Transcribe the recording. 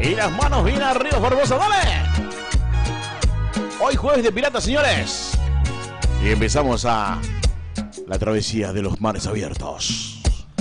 Y las manos bien arriba, Formosa, dale. Hoy jueves de piratas, señores. Y empezamos a la travesía de los mares abiertos.